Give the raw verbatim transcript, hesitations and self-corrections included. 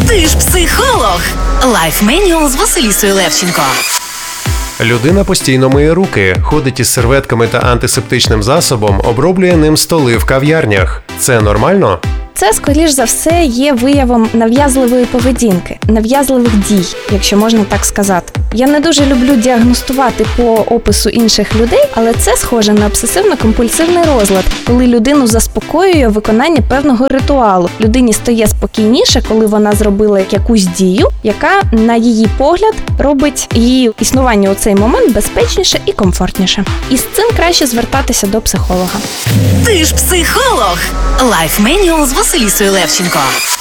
Ти ж психолог. Life Manual з Василісою Левченко. Людина постійно миє руки, ходить із серветками та антисептичним засобом, оброблює ним столи в кав'ярнях. Це нормально? Це, скоріш за все, є виявом нав'язливої поведінки, нав'язливих дій, якщо можна так сказати. Я не дуже люблю діагностувати по опису інших людей, але це схоже на обсесивно-компульсивний розлад, коли людину заспокоює виконання певного ритуалу. Людині стає спокійніше, коли вона зробила якусь дію, яка, на її погляд, робить її існування у цей момент безпечніше і комфортніше. І з цим краще звертатися до психолога. Ти ж психолог. Life Manual з Василісою Левченко.